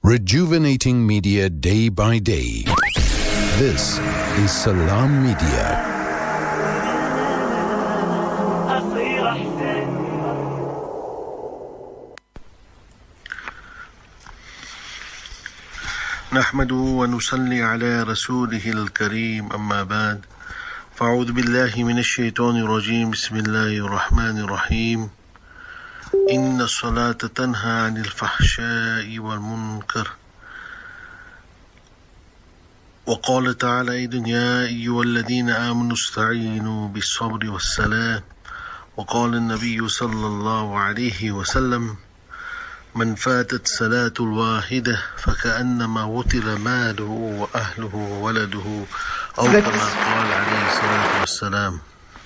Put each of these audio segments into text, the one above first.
Rejuvenating media day by day. This is Salam Media. نحمده ونصلي على رسوله الكريم أما بعد فأعوذ بالله من الشيطان الرجيم بسم الله الرحمن الرحيم إن الصلاة تنهى عن الفحشاء والمنكر وقال تعالى أيضا يا أيها الذين آمنوا استعينوا بالصبر والصلاة وقال النبي صلى الله عليه وسلم من فاتت صلاة الواحدة فكأنما وتر ماله وأهله وولده أو كما قال عليه الصلاة والسلام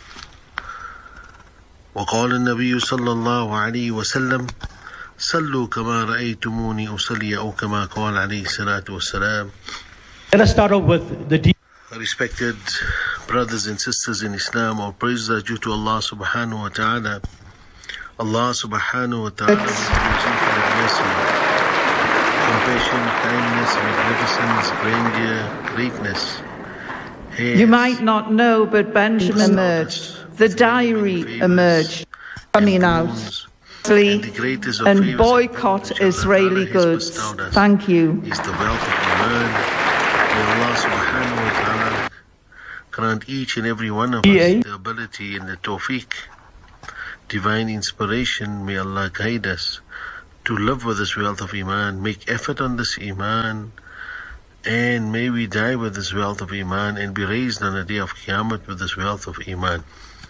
وقال النبي صلى الله عليه وسلم صلوا كما رأيتموني أصلي أو كما قال عليه الصلاة والسلام. Let us start off with the Respected brothers and sisters in Islam, all praises are due to Allah subhanahu wa ta'ala. Allah subhanahu wa ta'ala with His infinite mercy, compassion, kindness, magnificence, grandeur, greatness. You might not know, but Benjamin emerged. The diary emerged, coming out. And boycott Israeli goods. Thank you. Is the wealth of Iman. May Allah subhanahu wa ta'ala grant each and every one of us the ability and the tawfiq, divine inspiration. May Allah guide us to live with this wealth of Iman, make effort on this Iman, and may we die with this wealth of Iman and be raised on the day of Qiyamah with this wealth of Iman.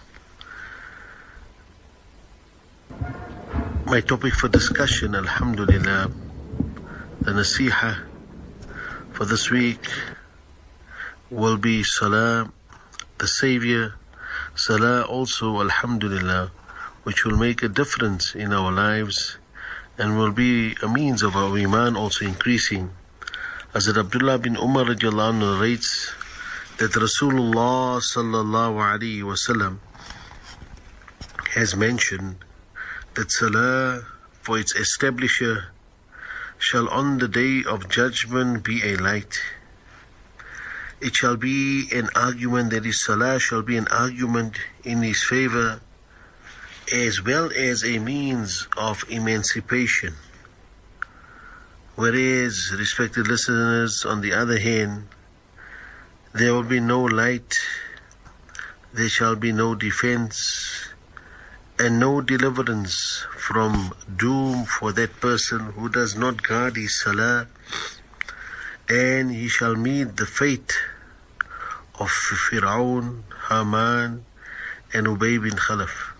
My topic for discussion, alhamdulillah, the nasiha for this week will be Salah, the Savior. Salah also, alhamdulillah, which will make a difference in our lives and will be a means of our Iman also increasing. Hazrat Abdullah bin Umar radiallahu anhu narrates that Rasulullah sallallahu alaihi wasallam has mentioned that Salah for its establisher shall on the day of judgment be a light. It shall be an argument, that is, Salah shall be an argument in his favor as well as a means of emancipation. Whereas, respected listeners, on the other hand, there will be no light, there shall be no defense, and no deliverance from doom for that person who does not guard his Salah, and he shall meet the fate of Fir'aun, Haman, and Ubay bin Khalaf.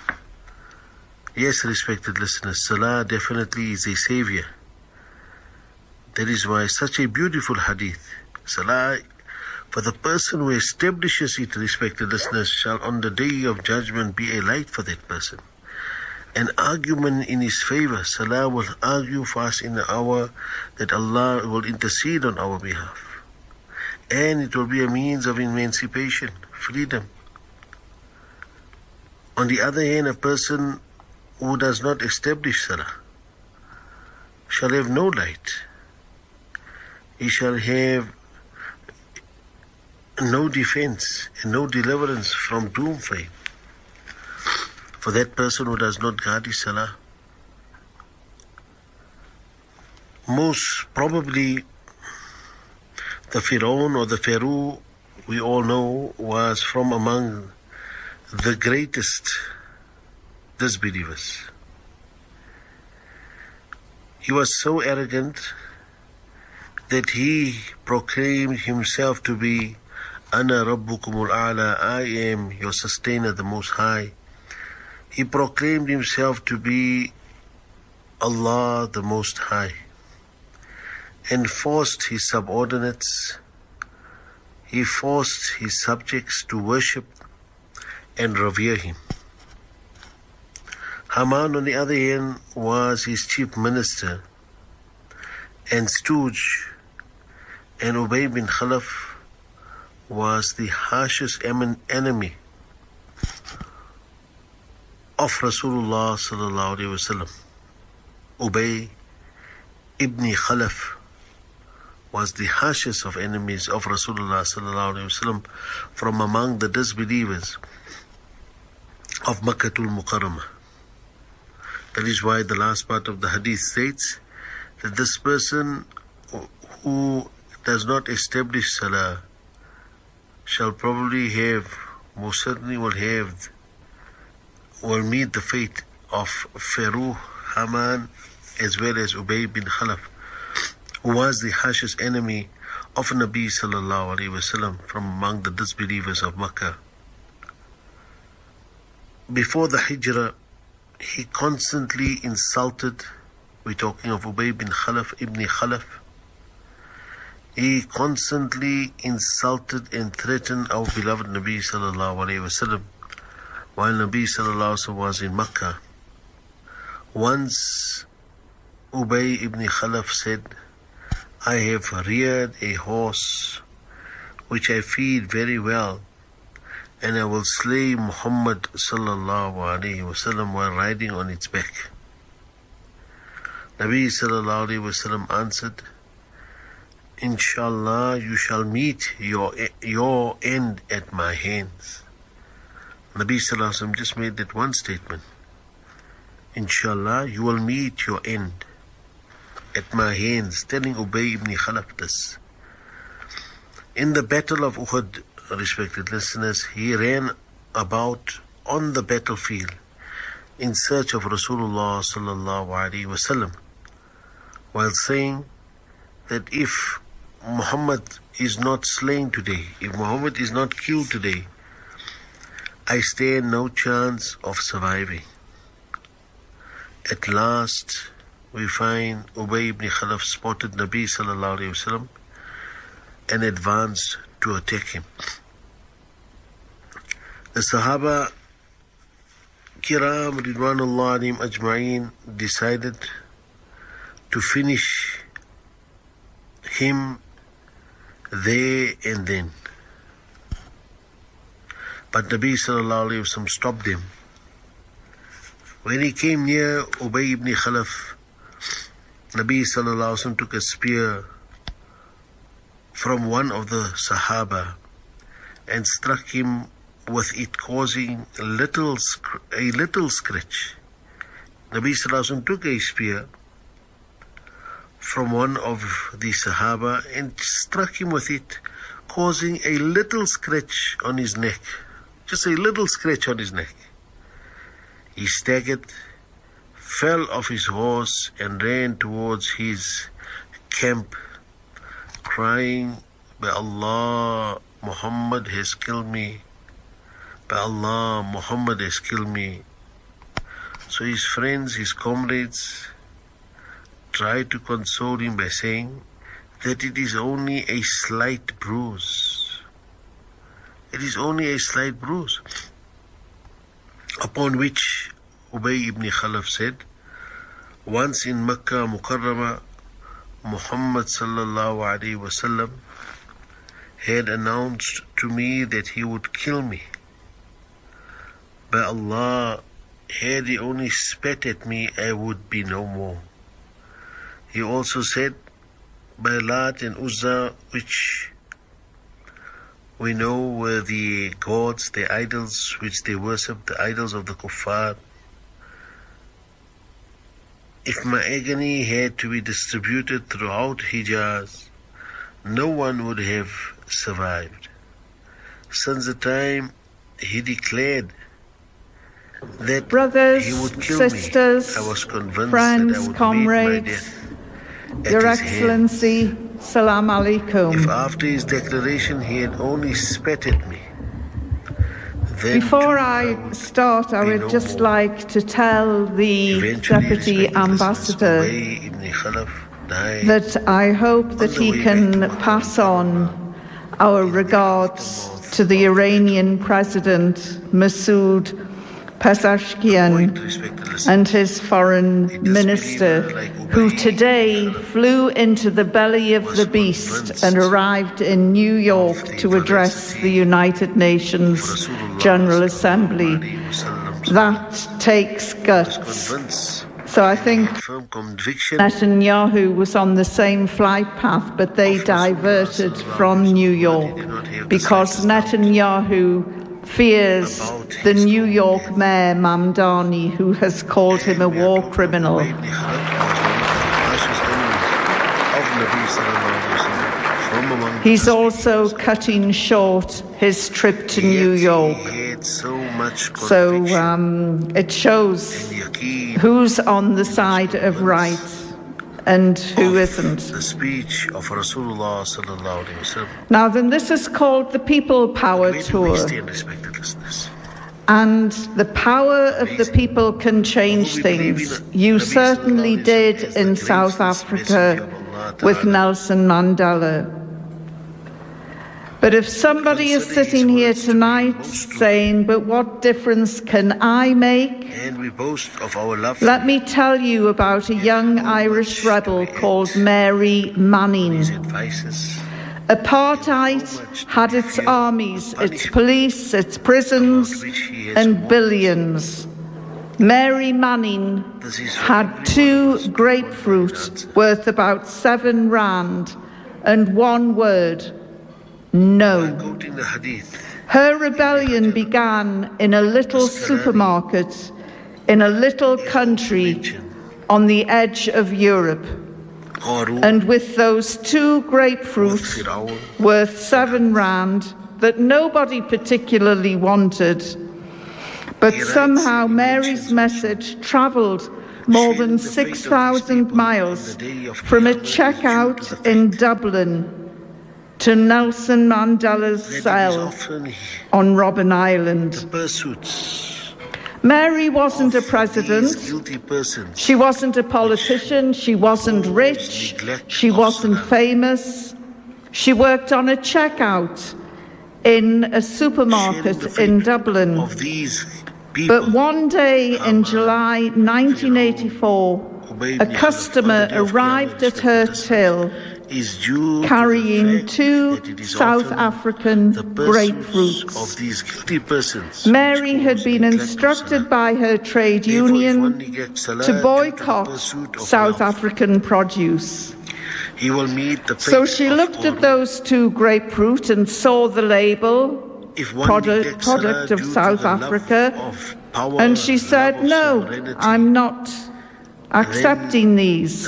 Yes, respected listeners, Salah definitely is a savior. That is why such a beautiful hadith. Salah, for the person who establishes it, respected listeners, shall on the day of judgment be a light for that person. An argument in his favor. Salah will argue for us in the hour that Allah will intercede on our behalf. And it will be a means of emancipation, freedom. On the other hand, a person who does not establish Salah shall have no light. He shall have no defense and no deliverance from doom for him. For that person who does not guard his Salah. Most probably, the Fir'aun or the Pharaoh, we all know, was from among the greatest disbelievers. He was so arrogant that he proclaimed himself to be Ana Rabbukumul A'la, I am your sustainer, the Most High. He proclaimed himself to be Allah, the Most High, and forced his subordinates, he forced his subjects to worship and revere him. Haman, on the other hand, was his chief minister and stooge, and Ubay bin Khalaf was the harshest enemy of Rasulullah sallallahu alaihi wasallam. Ubay ibn Khalaf was the harshest of enemies of Rasulullah sallallahu alaihi wasallam from among the disbelievers of Makkatul Mukarramah. That is why the last part of the hadith states that this person who does not establish salah shall probably have, most certainly will meet the fate of Faruq, Haman, as well as Ubay bin Khalaf, who was the harshest enemy of Nabi sallallahu alaihi wasallam from among the disbelievers of Makkah. Before the Hijrah, he constantly insulted, we're talking of Ubay bin Khalaf, Ibn Khalaf, he constantly insulted and threatened our beloved Nabi sallallahu alaihi wasallam while Nabi sallallahu alaihi wasallam was in Makkah. Once Ubay ibn Khalaf said, I have reared a horse which I feed very well, and I will slay Muhammad sallallahu alaihi wasallam while riding on its back. Nabi sallallahu alaihi wasallam answered, Inshallah, you shall meet your end at my hands. Nabi sallallahu alaihi wasallam just made that one statement. Inshallah, you will meet your end at my hands, telling Ubay ibn Khalaf this. In the battle of Uhud, respected listeners, he ran about on the battlefield in search of Rasulullah sallallahu alaihi wasallam, while saying that if Muhammad is not slain today, if Muhammad is not killed today, I stand no chance of surviving. At last, we find Ubay ibn Khalaf spotted Nabi sallallahu alaihi wasallam and advanced to attack him. The Sahaba Kiram Ridwanullah alayhim ajma'in decided to finish him there and then. But Nabi sallallahu alaihi wasallam stopped them. When he came near Ubay ibn Khalaf, Nabi sallallahu alaihi wasallam took a spear from one of the Sahaba and struck him with it, causing a little scratch. Nabi sallallahu alaihi wasallam took a spear from one of the Sahaba and struck him with it, causing a little scratch on his neck. Just a little scratch on his neck. He staggered, fell off his horse and ran towards his camp, crying, By Allah, Muhammad has killed me. By Allah, Muhammad has killed me. So his friends, his comrades, tried to console him by saying that it is only a slight bruise. It is only a slight bruise. Upon which Ubay ibn Khalaf said, once in Makkah Mukarramah, Muhammad sallallahu alaihi wasallam had announced to me that he would kill me. By Allah, had he only spat at me, I would be no more. He also said, by Lat and Uzza, which we know were the gods, the idols which they worshipped, the idols of the kuffar. If my agony had to be distributed throughout Hijaz, no one would have survived. Since the time he declared that brothers, he would kill sisters, me, I was convinced friends, that I would comrades, meet my death at Your his Excellency, hand. Salam Alaikum. If after his declaration he had only spat at me, then Before too, I start, I be would no just more. like to tell the Eventually, Deputy respected Ambassador listeners, Ubay ibn Khalaf died that I hope that on the he way can back to pass Makkah. on our regards to the Iranian President Masoud Pezeshkian and his foreign minister, who today flew into the belly of the beast and arrived in New York to address the United Nations General Assembly. That takes guts. So I think firm conviction Netanyahu was on the same flight path, but they diverted from New York because Netanyahu fears the New York mayor Mamdani, who has called him a war criminal. He's also cutting short his trip to New York. So it shows who's on the side of right and who isn't. The speech of Rasulullah sallallahu alaihi wasallam. Now then, this is called the People Power Tour. And the power of the people can change things. You certainly did in South Africa with Nelson Mandela. But if somebody is sitting here tonight saying, but what difference can I make? Let me tell you about a young Irish rebel called Mary Manning. Apartheid had its armies, its police, its prisons, and billions. Mary Manning had 2 grapefruit worth about 7 rand and 1 word: no. Her rebellion began in a little supermarket in a little country on the edge of Europe. And with those 2 grapefruit worth 7 rand that nobody particularly wanted, but somehow Mary's message travelled more than 6,000 miles from a checkout in Dublin to Nelson Mandela's cell on Robben Island. Mary wasn't a president, she wasn't a politician, she wasn't rich, she wasn't famous. She worked on a checkout in a supermarket in Dublin. But one day in July 1984, a customer arrived at her till carrying 2 South African grapefruits. Mary had been instructed by her trade union to boycott South African produce. So she looked at those 2 grapefruit and saw the label, product of South Africa, and she said, no, I'm not accepting these.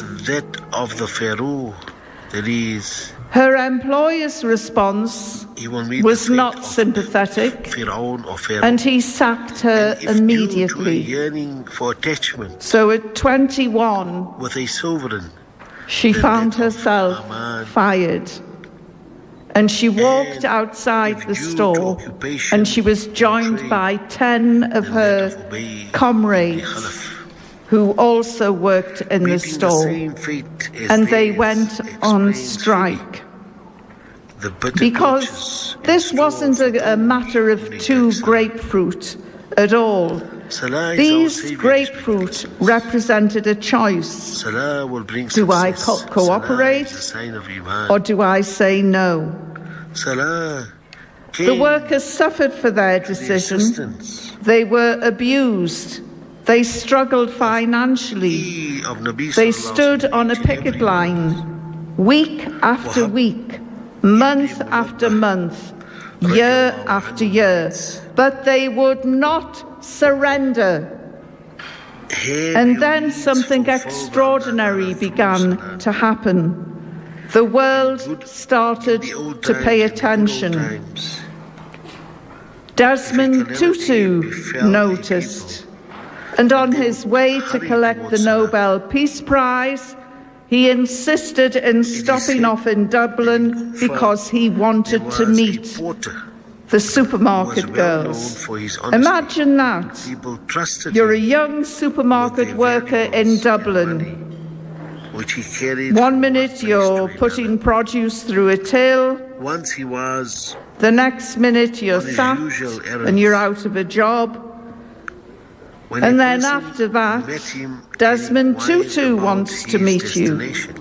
Her employer's response was not sympathetic, and he sacked her immediately. So at 21, she found herself fired. And she walked outside the store, and she was joined by 10 of her comrades who also worked in the store, and they went on strike. Because this wasn't a matter of 2 grapefruit at all. These grapefruit represented a choice. Do I cooperate, or do I say no? The workers suffered for their decision. They were abused. They struggled financially. They stood on a picket line week after week, month after month, year after year, but they would not surrender. And then something extraordinary began to happen. The world started to pay attention. Desmond Tutu noticed. And on his way to collect the Nobel Peace Prize, he insisted in stopping off in Dublin because he wanted to meet the supermarket girls. Imagine that. You're a young supermarket worker in Dublin. 1 minute you're putting produce through a till. The next minute you're sacked and you're out of a job. And then after that, Desmond Tutu wants to meet you.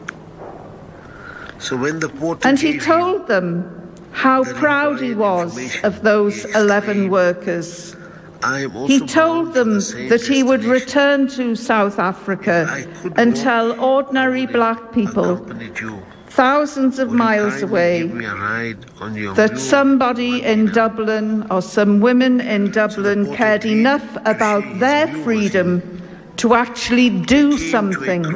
And he told them how proud he was of those 11 workers. He told them that he would return to South Africa and tell ordinary black people thousands of miles away that somebody in Dublin or some women in Dublin cared enough about their freedom to actually do something.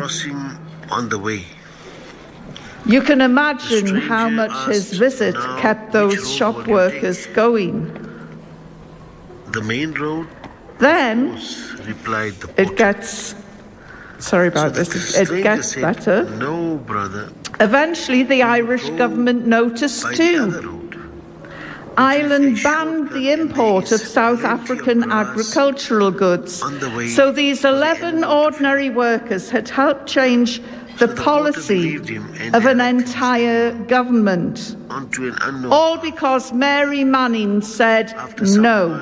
You can imagine how much his visit kept those shop workers going. The main road. Then replied the porter. It gets better. No, brother. Eventually, the Irish government noticed too. Ireland banned the import of South African agricultural goods. So these 11 ordinary workers had helped change the policy of an entire government. All because Mary Manning said no.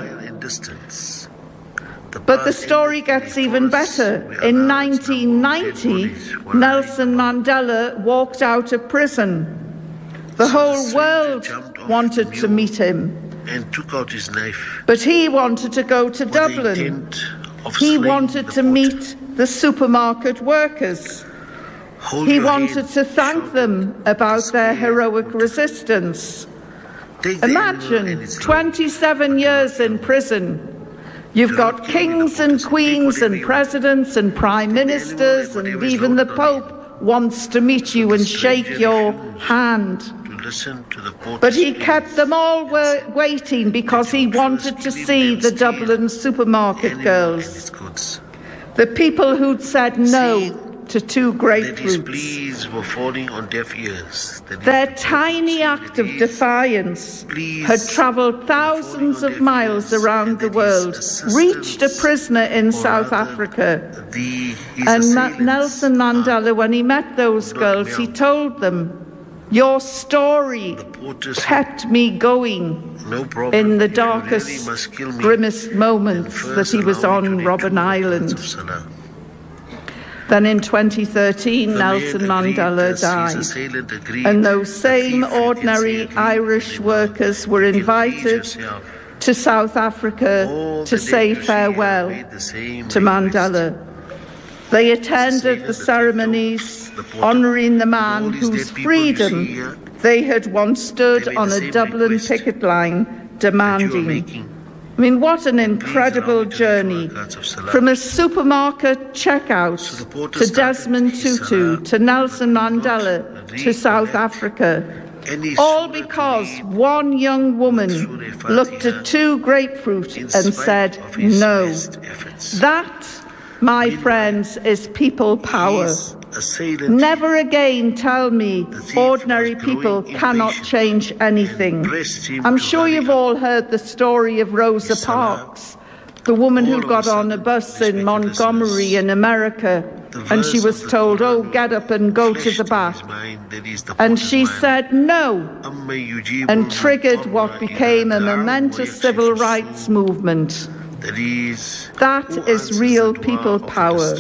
But the story gets even better. In 1990, Nelson Mandela walked out of prison. The whole world wanted to meet him. And took out his knife. But he wanted to go to Dublin. He wanted to meet the supermarket workers. He wanted to thank them about their heroic resistance. Imagine 27 years in prison. You've got kings and queens and presidents and prime ministers, and even the Pope wants to meet you and shake your hand. But he kept them all waiting because he wanted to see the Dublin supermarket girls, the people who'd said no to 2 grapefruits. Were falling on deaf ears. Their tiny act of defiance had travelled thousands of miles around the world, reached a prisoner in South Africa. And Nelson Mandela, when he met those girls, he told them, "Your story kept me going in the darkest, grimmest moments that he was on Robben Island." Then in 2013, Nelson Mandela died, and those same ordinary Irish workers were invited to South Africa to say farewell to Mandela. They attended the ceremonies honouring the man whose freedom they had once stood on a Dublin picket line demanding. I mean, what an incredible journey. From a supermarket checkout to Desmond Tutu to Nelson Mandela to South Africa. All because one young woman looked at 2 grapefruit and said no. That, my friends, is people power. Never again tell me ordinary people cannot change anything. I'm sure you've all heard the story of Rosa Parks, the woman who got on a bus in Montgomery in America, and she was told, "Oh, get up and go to the back." And she said no, and triggered what became a momentous civil rights movement. That is real people power.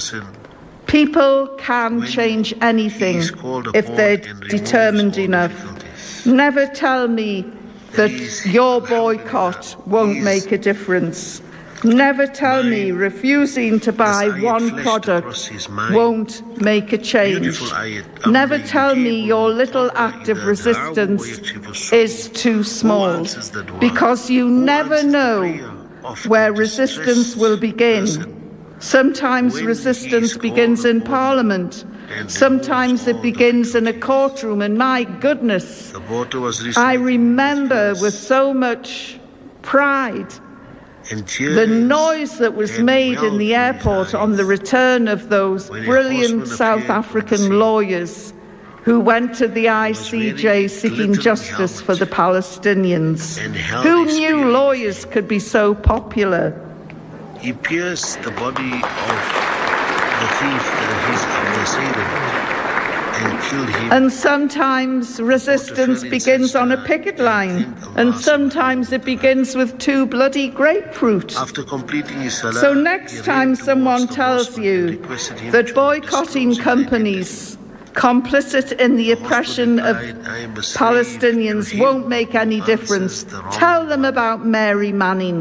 People can change anything if they're determined enough. Never tell me that your boycott won't make a difference. Never tell me refusing to buy one product won't make a change. Never tell me your little act of resistance is too small, because you never know where resistance will begin. Sometimes resistance begins in Parliament. Sometimes it begins in a courtroom. And my goodness, I remember with so much pride the noise that was made in the airport on the return of those brilliant South African lawyers who went to the ICJ seeking justice for the Palestinians. Who knew lawyers could be so popular? He pierced the body of the thief, his assailant, and killed him. And sometimes resistance begins on a picket line, and sometimes it begins with 2 bloody grapefruit. After completing his salah, so next time someone tells you that boycotting companies complicit in the oppression of Palestinians won't make any difference, tell them about Mary Manning,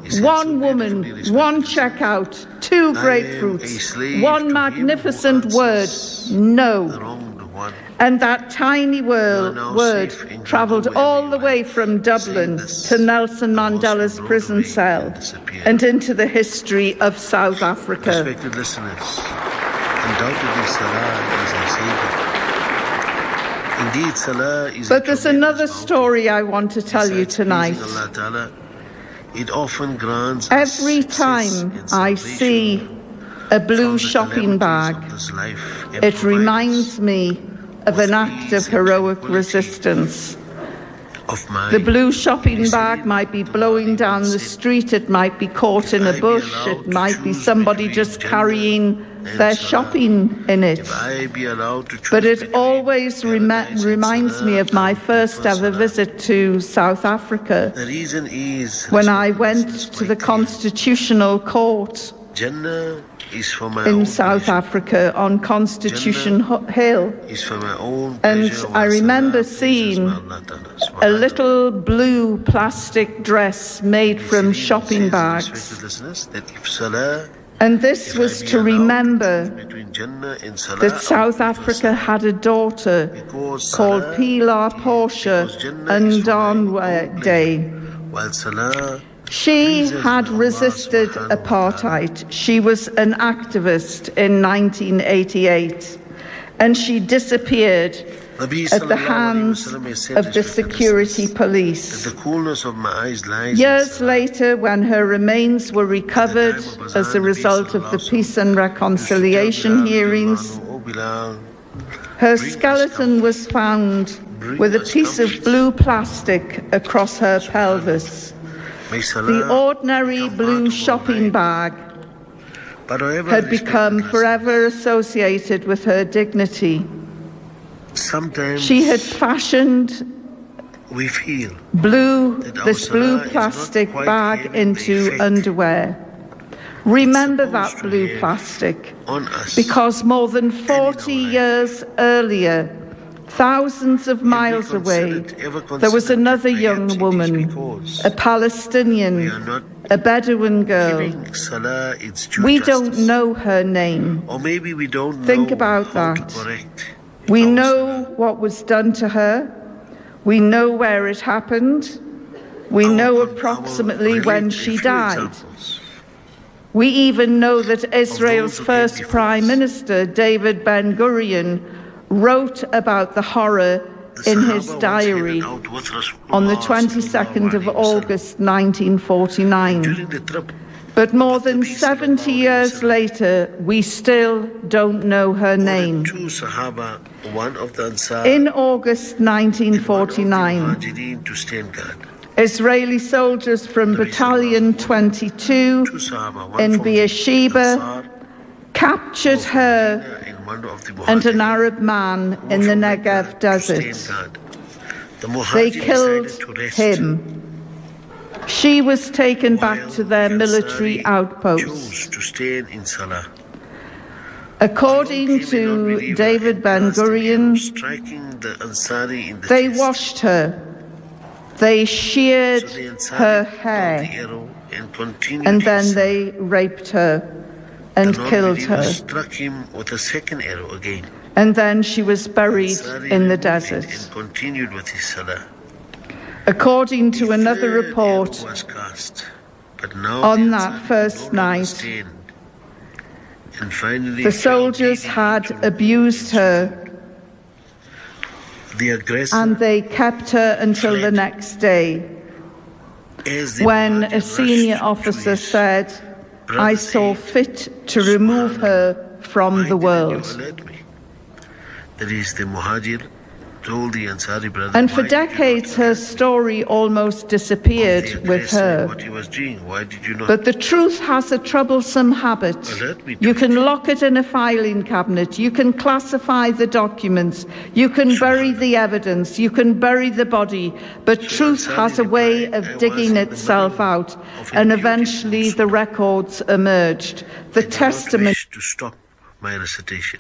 one woman, one checkout, two grapefruits, one magnificent word, no. And that tiny word travelled all the way from Dublin to Nelson Mandela's prison cell and into the history of South Africa. Respected listeners, undoubtedly Salah is our Savior. Indeed, Salah is. But there's another story I want to tell you tonight. It often grants every time I see a blue shopping bag, it reminds me of an act of heroic resistance. The blue shopping bag might be blowing down the street, it might be caught in a bush, it might be somebody just carrying their shopping in it. But it always reminds me of my first ever visit to South Africa, when I went to the Constitutional Court in South Africa on Constitution Hill, and I remember seeing a little blue plastic dress made from shopping bags, and this was to remember that South Africa had a daughter called Pilar Portia Ndandwe. She had resisted apartheid. She was an activist in 1988, and she disappeared at the hands of the security police. Years later, when her remains were recovered as a result of the Peace and Reconciliation hearings, her skeleton was found with a piece of blue plastic across her pelvis. The ordinary blue shopping bag had become forever associated with her dignity. She had fashioned this blue plastic bag into underwear. Remember that blue plastic, because more than 40 years earlier, thousands of miles away, there was another young woman, a Palestinian, a Bedouin girl. We don't know her name. Think about that. We know what was done to her. We know where it happened. We know approximately when she died. We even know that Israel's first Prime Minister, David Ben-Gurion, wrote about the horror in his diary on the 22nd of August 1949. But more than 70 years later, we still don't know her name. In August 1949, Israeli soldiers from Battalion 22 in Beersheba captured her and an Arab man in the Negev desert. They killed him. She was taken back to their military outpost. According to David Ben-Gurion, they washed her, they sheared her hair, and then they raped her and killed her. Struck him with a second arrow again. And then she was buried in the desert. And continued with his salah. According to another report, on that first night, the soldiers had abused her, and they kept her until the next day, when a senior officer said, "I saw fit to remove her from the world." That is the Muhajir told the Ansari brother. And for decades, her story almost disappeared with her. What he was doing. Why did you not? But the truth has a troublesome habit. You can lock it in a filing cabinet. You can classify the documents. You can bury the evidence. You can bury the body. But truth has a way of digging itself out. And eventually the records emerged. The testimony. To stop my recitation.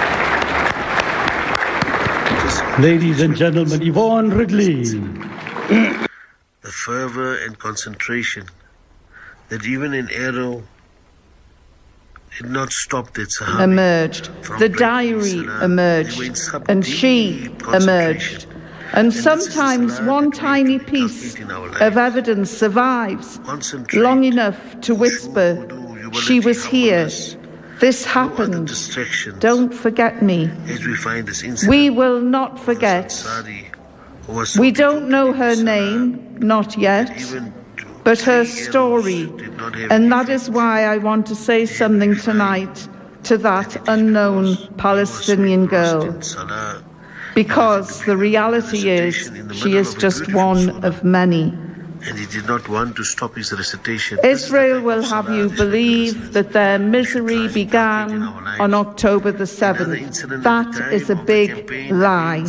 Ladies and gentlemen, Yvonne Ridley. The fervor and concentration that even an arrow did not stop that Sahabi emerged. The breaking diary salah. emerged, They were in some and she deep concentration. emerged. And this is the sometimes salah one that we tiny can piece complete in our life. of evidence survives Concentrate. long enough to whisper, she was here, this happened, don't forget me. As we find this incident, We will not forget. Sadi, who was so We don't know devoted her to salah, name, not yet, even but her 3 story. arrows did not have And that effect. is why I want to say something tonight to that unknown Palestinian girl. Because the reality is, she is just one of many. And he did not want to stop his recitation. Israel will have you believe that their misery began on October the 7th. That is a big lie.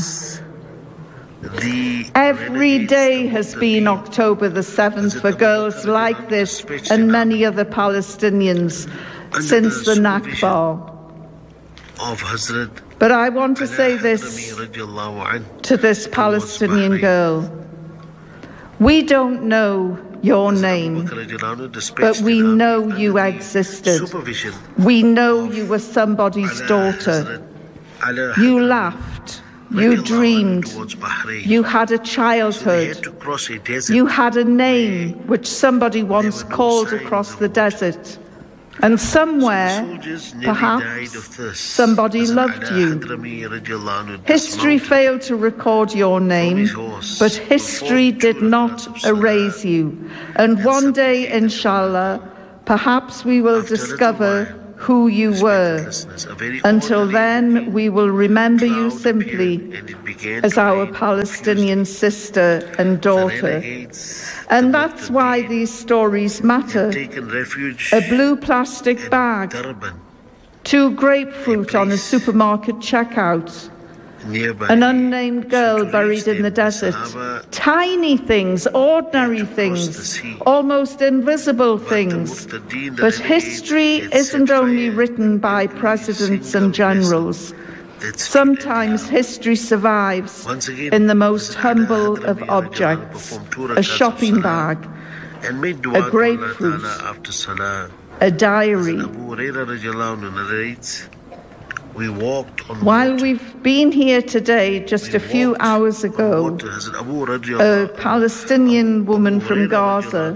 Every day has been October the 7th for girls like this and many other Palestinians since the Nakba. Of Hazrat But I want to say this to this Palestinian girl. We don't know your name, but we know you existed. We know you were somebody's daughter. You laughed. You dreamed. You had a childhood. You had a name which somebody once called across the desert. And somewhere, perhaps, somebody loved you. History failed to record your name, but history did not erase you. And one day, inshallah, perhaps we will discover who you were. Until then, we will remember you simply as our Palestinian sister and daughter. And that's why these stories matter. A blue plastic bag, 2 grapefruit on a supermarket checkout, an unnamed girl buried in the desert. Tiny things, ordinary things, almost invisible things. But history isn't only written by presidents and generals. Sometimes history survives in the most humble of objects, a shopping bag, a grapefruit, a diary. While we've been here today, just a few hours ago, a Palestinian woman from Gaza,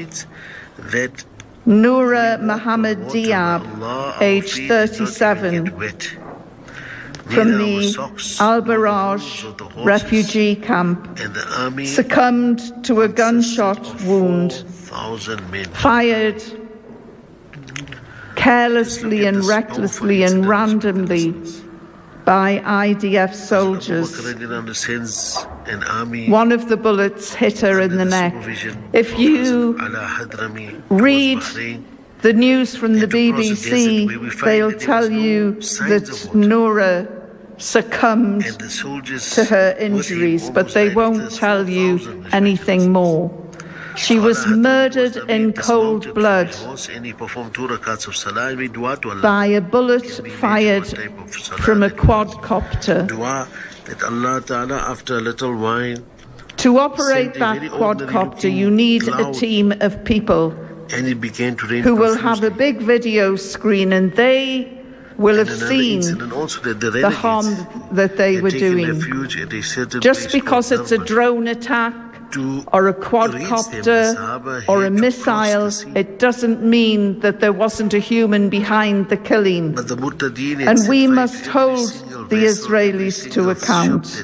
Noura Mohammed Diab, aged 37, from the Al-Baraj refugee camp, succumbed to a gunshot wound fired carelessly and recklessly and randomly by IDF soldiers. One of the bullets hit her in the neck. If you read the news from the BBC, they'll tell you that Noura succumbed to her injuries, but they won't tell you anything more. She was murdered in cold blood by a bullet fired from a quadcopter. To operate that quadcopter, you need a team of people who will have a big video screen, and they will have seen the harm that they were doing. Just because it's a drone attack or a quadcopter or a missile, it doesn't mean that there wasn't a human behind the killing. And we must hold the Israelis to account.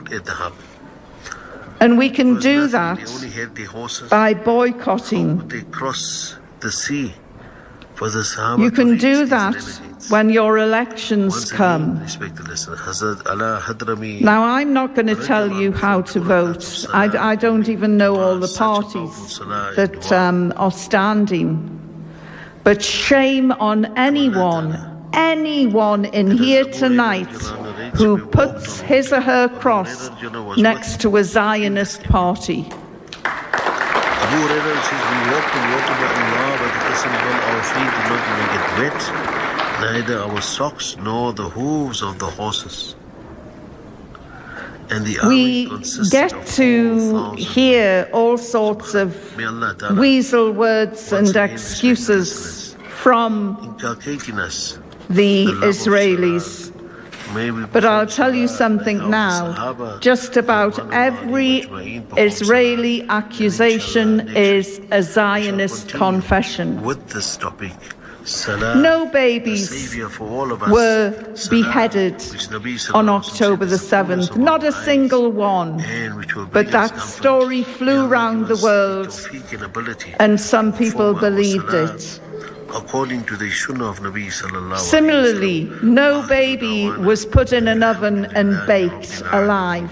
And we can do that by boycotting. You can do that when your elections come. Now, I'm not going to tell you how to vote. I don't even know all the parties that are standing. But shame on anyone in here tonight who puts his or her cross next to a Zionist party. Abu Hurairah says, we walked and walked by Allah, but the Qasam our feet did not even get wet, neither our socks nor the hooves of the horses. And the we get to hear all sorts of weasel words and excuses from the Israelis. But I'll tell you something now. Just about every Israeli accusation is a Zionist confession. With this topic, no babies were beheaded on October the 7th, not a single one. But that story flew round the world, and some people believed it. According to the Sunnah of Nabi sallallahu Similarly, no baby was put in an oven and baked alive.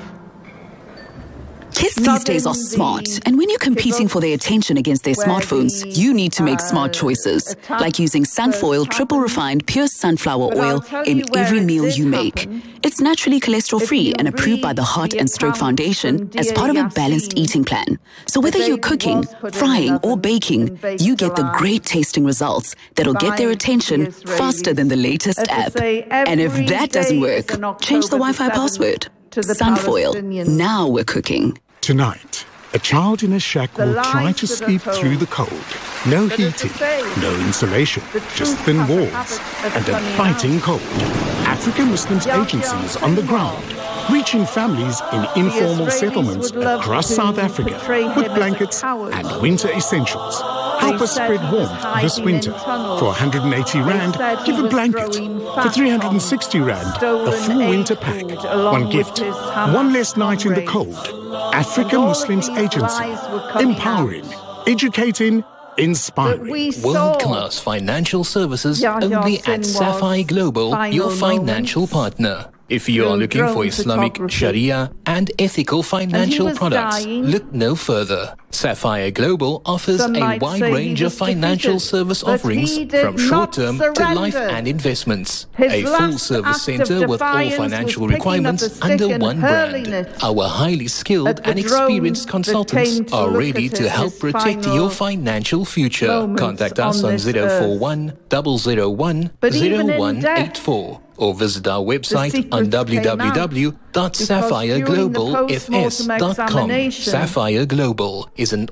Kids these days are smart, and when you're competing for their attention against their smartphones, you need to make smart choices, like using Sunfoil triple refined pure sunflower oil in every meal you make. It's naturally cholesterol-free and approved by the Heart and Stroke Foundation as part of a balanced eating plan. So whether you're cooking, frying, or baking, you get the great tasting results that'll get their attention faster than the latest app. And if that doesn't work, change the Wi-Fi password. Sunfoil. Now we're cooking. Tonight, a child in a shack will try to sleep through the cold. No heating, no insulation, just thin walls and a biting cold. African Muslims agencies on the ground, reaching families in informal settlements across South Africa with blankets and winter essentials. Help us spread warmth this winter. For 180 Rand, give a blanket. For 360 Rand, a full winter pack. One gift, one less night in the cold. African Muslims Agency. Empowering, educating, inspiring. World-class financial services only at Sapphire Global, your financial partner. If you are looking for Islamic Sharia and ethical financial products, look no further. Sapphire Global offers a wide range of financial service offerings from short-term to life and investments. A full-service center with all financial requirements under one brand. Our highly skilled and experienced consultants are ready to help protect your financial future. Contact us on 041 001 0184. Or visit our website on www.sapphireglobalfs.com. Sapphire Global is an